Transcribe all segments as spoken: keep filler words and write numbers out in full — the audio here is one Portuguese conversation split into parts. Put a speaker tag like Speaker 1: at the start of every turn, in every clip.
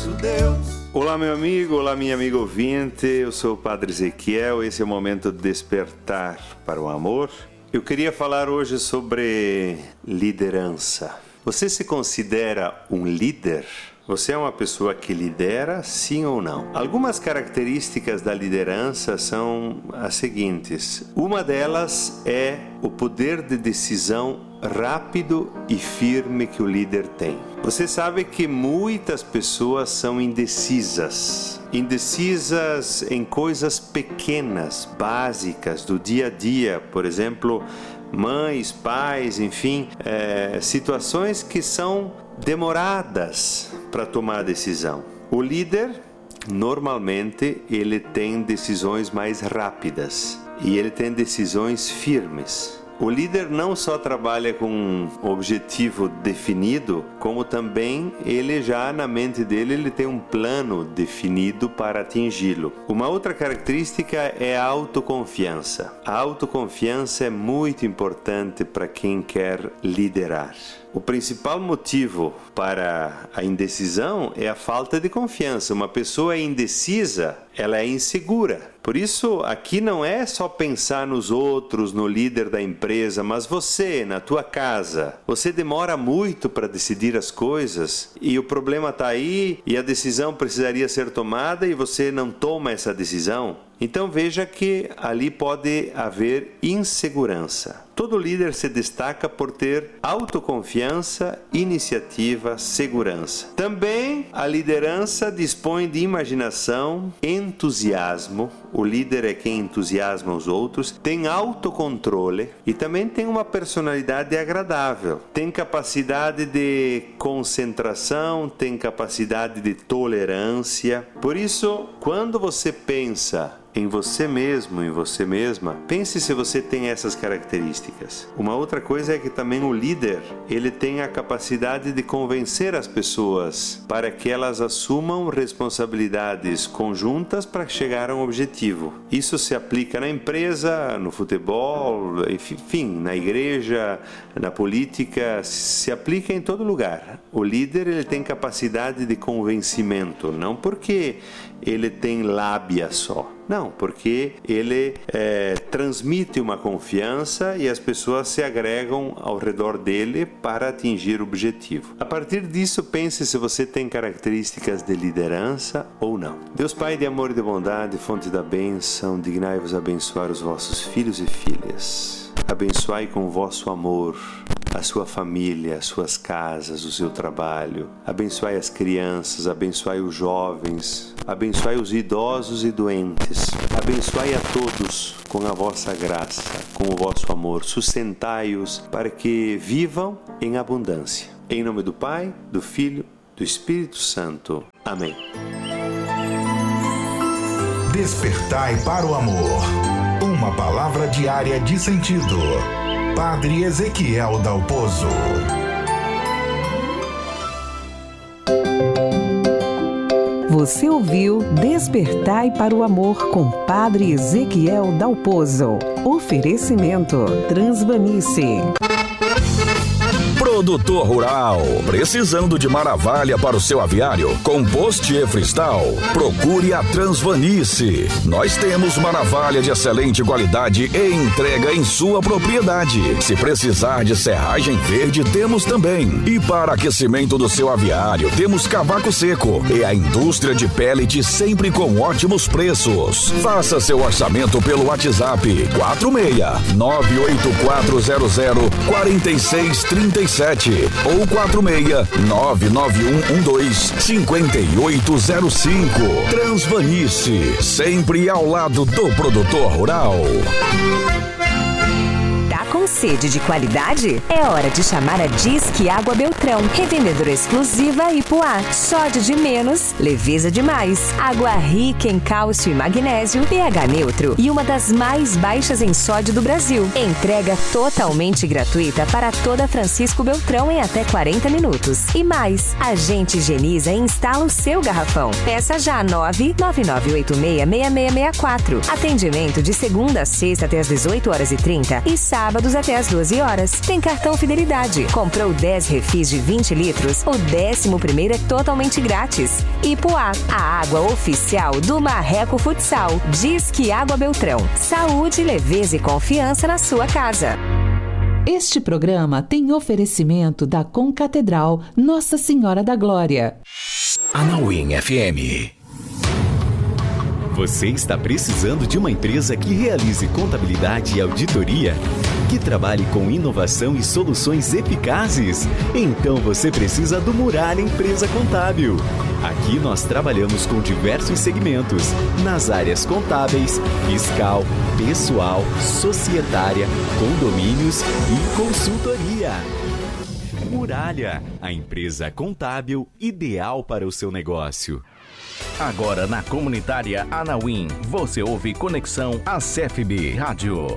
Speaker 1: nosso Deus.
Speaker 2: Olá, meu amigo, olá, minha amiga ouvinte, eu sou o Padre Ezequiel, esse é o momento de despertar para o amor. Eu queria falar hoje sobre liderança. Você se considera um líder? Você é uma pessoa que lidera, sim ou não? Algumas características da liderança são as seguintes. Uma delas é o poder de decisão rápido e firme que o líder tem. Você sabe que muitas pessoas são indecisas. Indecisas em coisas pequenas, básicas do dia a dia. Por exemplo, mães, pais, enfim, é, situações que são demoradas para tomar a decisão. O líder, normalmente, ele tem decisões mais rápidas e ele tem decisões firmes. O líder não só trabalha com um objetivo definido, como também ele já na mente dele ele tem um plano definido para atingi-lo. Uma outra característica é a autoconfiança. A autoconfiança é muito importante para quem quer liderar. O principal motivo para a indecisão é a falta de confiança. Uma pessoa indecisa, ela é insegura. Por isso, aqui não é só pensar nos outros, no líder da empresa, mas você, na tua casa. Você demora muito para decidir as coisas e o problema está aí e a decisão precisaria ser tomada e você não toma essa decisão. Então veja que ali pode haver insegurança. Todo líder se destaca por ter autoconfiança, iniciativa, segurança. Também a liderança dispõe de imaginação, entusiasmo. O líder é quem entusiasma os outros, tem autocontrole e também tem uma personalidade agradável. Tem capacidade de concentração, tem capacidade de tolerância. Por isso, quando você pensa em você mesmo, em você mesma, pense se você tem essas características. Uma outra coisa é que também o líder, ele tem a capacidade de convencer as pessoas para que elas assumam responsabilidades conjuntas para chegar a um objetivo. Isso se aplica na empresa, no futebol, enfim, na igreja, na política, se aplica em todo lugar. O líder, ele tem capacidade de convencimento, não porque ele tem lábia só. Não, porque ele é, transmite uma confiança e as pessoas se agregam ao redor dele para atingir o objetivo. A partir disso, pense se você tem características de liderança ou não. Deus Pai de amor e de bondade, fonte da bênção, dignai-vos abençoar os vossos filhos e filhas. Abençoai com o vosso amor a sua família, as suas casas, o seu trabalho. Abençoai as crianças, abençoai os jovens, abençoai os idosos e doentes. Abençoai a todos com a vossa graça, com o vosso amor. Sustentai-os para que vivam em abundância. Em nome do Pai, do Filho, do Espírito Santo. Amém.
Speaker 3: Despertai para o amor. Uma palavra diária de sentido. Padre Ezequiel Dalpozo.
Speaker 4: Você ouviu Despertai para o Amor com Padre Ezequiel Dalpozo. Oferecimento Transvanice.
Speaker 5: Produtor rural, precisando de maravilha para o seu aviário? Compost e Freestyle? Procure a Transvanice. Nós temos maravilha de excelente qualidade e entrega em sua propriedade. Se precisar de serragem verde, temos também. E para aquecimento do seu aviário, temos cavaco seco e a indústria de pellet sempre com ótimos preços. Faça seu orçamento pelo WhatsApp quatro seis nove oito quatro zero zero quatro seis três sete ou quatro seis nove nove um um dois cinco oito zero cinco. Transvanice, sempre ao lado do produtor rural.
Speaker 6: Com sede de qualidade? É hora de chamar a Disque Água Beltrão, revendedora exclusiva Ipuá. Sódio de menos, leveza de mais. Água rica em cálcio e magnésio, pH neutro e uma das mais baixas em sódio do Brasil. Entrega totalmente gratuita para toda Francisco Beltrão em até quarenta minutos. E mais, a gente higieniza e instala o seu garrafão. Peça já nove nove nove oito seis seis seis seis quatro. Atendimento de segunda a sexta até às dezoito horas e trinta e sábados até às doze horas. Tem cartão Fidelidade. Comprou dez refis de vinte litros, o décimo primeiro é totalmente grátis. Ipuá, a água oficial do Marreco Futsal. Disque Água Beltrão. Saúde, leveza e confiança na sua casa.
Speaker 4: Este programa tem oferecimento da Concatedral Nossa Senhora da Glória.
Speaker 5: Anauim F M.
Speaker 1: Você está precisando de uma empresa que realize contabilidade e auditoria? Que trabalhe com inovação e soluções eficazes? Então você precisa do Muralha Empresa Contábil. Aqui nós trabalhamos com diversos segmentos, nas áreas contábeis, fiscal, pessoal, societária, condomínios e consultoria. Muralha, a empresa contábil ideal para o seu negócio.
Speaker 5: Agora na comunitária Anauim, você ouve Conexão A C F B Rádio.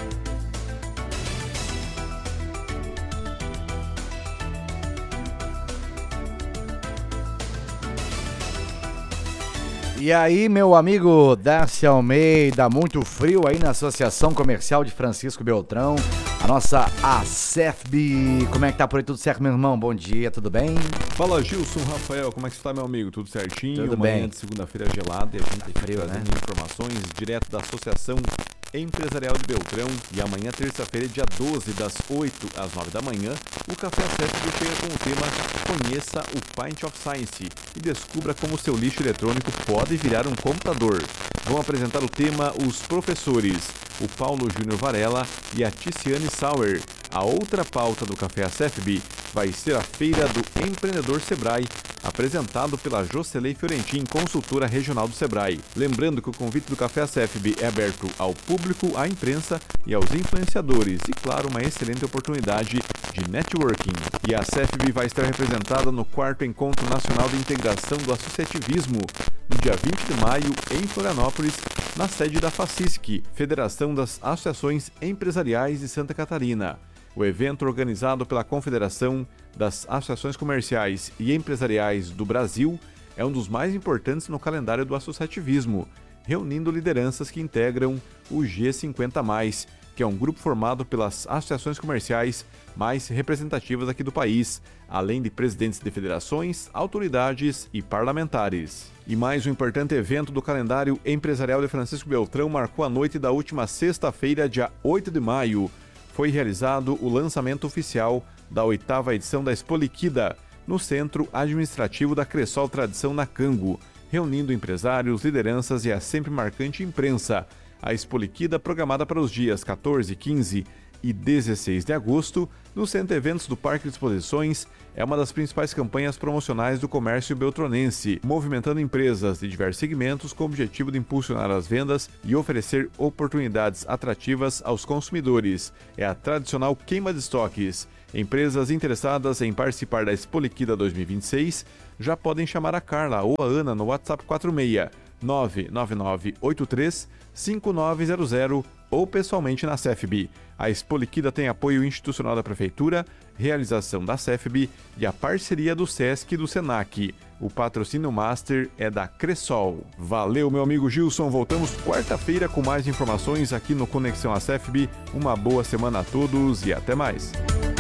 Speaker 7: E aí, meu amigo Darcy Almeida, muito frio aí na Associação Comercial de Francisco Beltrão, a nossa A C F B. Como é que tá por aí? Tudo certo, meu irmão? Bom dia, tudo bem?
Speaker 8: Fala, Gilson, Rafael, como é que você tá, meu amigo? Tudo certinho?
Speaker 7: Tudo
Speaker 8: Manhã
Speaker 7: bem.
Speaker 8: de segunda-feira gelada e a gente
Speaker 7: frio,
Speaker 8: trazendo
Speaker 7: né?
Speaker 8: informações direto da Associação Empresarial de Beltrão. E amanhã, terça-feira, dia doze, das oito às nove da manhã, o Café A C F B chega com o tema Conheça o Pint of Science e descubra como seu lixo eletrônico pode virar um computador. Vão apresentar o tema os professores, o Paulo Júnior Varela e a Ticiane Sauer. A outra pauta do Café A C F B vai ser a Feira do Empreendedor Sebrae, apresentado pela Jocelyn Fiorentin, consultora regional do Sebrae. Lembrando que o convite do Café A C F B é aberto ao público, à imprensa e aos influenciadores. E, claro, uma excelente oportunidade de networking. E a A C F B vai estar representada no quarto Encontro Nacional de Integração do Associativismo, no dia vinte de maio, em Florianópolis, na sede da FACISC, Federação das Associações Empresariais de Santa Catarina. O evento, organizado pela Confederação das Associações Comerciais e Empresariais do Brasil, é um dos mais importantes no calendário do associativismo, reunindo lideranças que integram o G cinquenta mais, que é um grupo formado pelas associações comerciais mais representativas aqui do país, além de presidentes de federações, autoridades e parlamentares. E mais um importante evento do calendário empresarial de Francisco Beltrão marcou a noite da última sexta-feira, dia oito de maio. Foi realizado o lançamento oficial da oitava edição da Expo Liquida, no Centro Administrativo da Cressol Tradição na Cango, reunindo empresários, lideranças e a sempre marcante imprensa. A Expo Liquida, programada para os dias quatorze, quinze e dezesseis de agosto, no Centro Eventos do Parque de Exposições, é uma das principais campanhas promocionais do comércio beltronense, movimentando empresas de diversos segmentos com o objetivo de impulsionar as vendas e oferecer oportunidades atrativas aos consumidores. É a tradicional queima de estoques. Empresas interessadas em participar da Expo Liquida dois mil e vinte e seis já podem chamar a Carla ou a Ana no WhatsApp quatro seis nove nove nove oito três cinco nove zero zero ou pessoalmente na C F B. A Expo Liquida tem apoio institucional da Prefeitura, realização da C F B e a parceria do Sesc e do Senac. O patrocínio master é da Cressol. Valeu, meu amigo Gilson. Voltamos quarta-feira com mais informações aqui no Conexão A C F B. Uma boa semana a todos e até mais.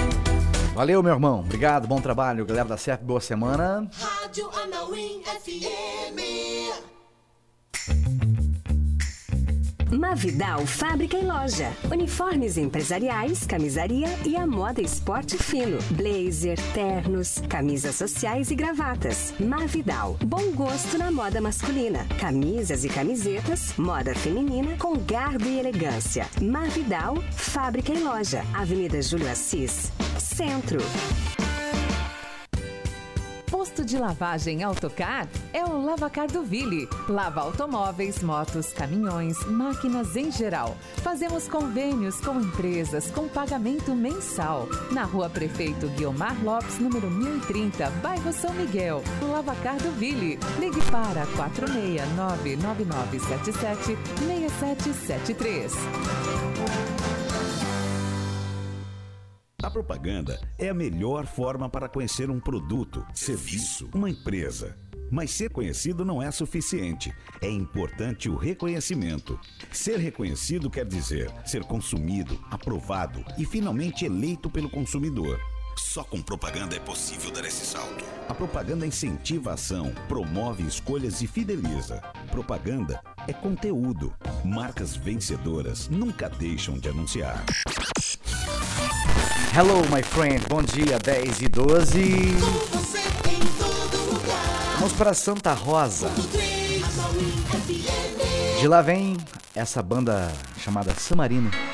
Speaker 7: Valeu, meu irmão. Obrigado, bom trabalho. Galera da C F B, boa semana.
Speaker 9: Rádio Anauim F M.
Speaker 6: Mavidal Fábrica e Loja. Uniformes empresariais, camisaria e a moda esporte fino. Blazer, ternos, camisas sociais e gravatas. Mavidal. Bom gosto na moda masculina. Camisas e camisetas, moda feminina com garbo e elegância. Mavidal Fábrica e Loja. Avenida Júlio Assis, Centro.
Speaker 10: Posto de lavagem Autocar é o Lavacar do Ville. Lava automóveis, motos, caminhões, máquinas em geral. Fazemos convênios com empresas com pagamento mensal. Na Rua Prefeito Guiomar Lopes, número mil e trinta, bairro São Miguel. Lavacar do Ville. Ligue para quatro seis nove nove nove sete sete seis sete sete três.
Speaker 11: A propaganda é a melhor forma para conhecer um produto, serviço, uma empresa.
Speaker 12: Mas ser conhecido não é suficiente. É importante o reconhecimento. Ser reconhecido quer dizer ser consumido, aprovado e finalmente eleito pelo consumidor. Só com propaganda é possível dar esse salto. A propaganda incentiva a ação, promove escolhas e fideliza. Propaganda é conteúdo. Marcas vencedoras nunca deixam de anunciar.
Speaker 7: Hello, my friend. Bom dia, dez e doze. Vamos para Santa Rosa. De lá vem essa banda chamada San Marino.